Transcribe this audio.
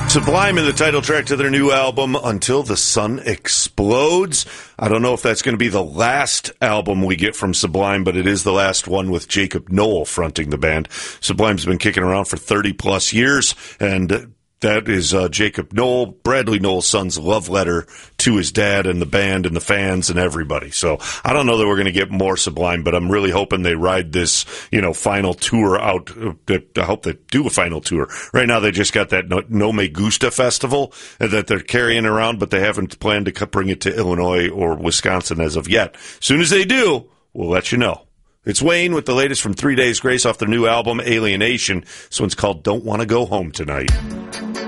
Sublime in the title track to their new album, Until the Sun Explodes. I don't know if that's going to be the last album we get from Sublime, but it is the last one with Jacob Noel fronting the band. Sublime's been kicking around for 30-plus years, and that is Jacob Noel, Bradley Noel's son's love letter to his dad and the band and the fans and everybody. So I don't know that we're going to get more Sublime, but I'm really hoping they ride this, final tour out. I hope they do a final tour. Right now they just got that No Me Gusta festival that they're carrying around, but they haven't planned to bring it to Illinois or Wisconsin as of yet. As soon as they do, we'll let you know. It's Wayne with the latest from 3 Days Grace off their new album, Alienation. This one's called Don't Want to Go Home Tonight.